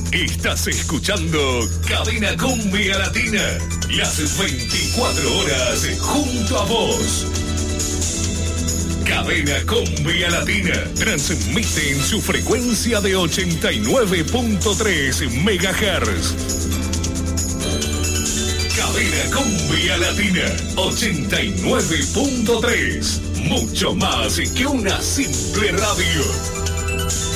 Estás escuchando Cadena Cumbia Latina. Las 24 horas junto a vos. Cadena Cumbia Latina transmite en su frecuencia de 89.3 MHz. Cadena Cumbia Latina 89.3. Mucho más que una simple radio.